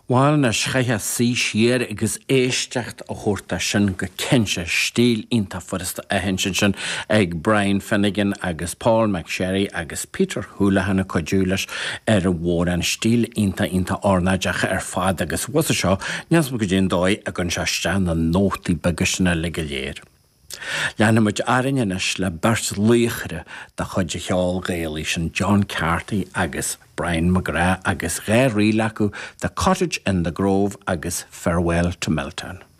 Bháil na schaithe sí siar agus éisteacht a chóirta sin go cinse stíl ionta forasta a hen sin ag Brian Finnegan agus Paul McSherry agus Peter Houlihan coidúlas a bhór an stíl ionta ornaideach fad agus wasa seo neas mo go dtíon dóid a gon seastean na nótaí bagusna le go léir. Leanamid arinnenis le bert luchre da chuide cheol gaalaí sin John Carty agus Brian McGrath agus Ray Rilacu, The Cottage in the Grove agus Farewell to Milton.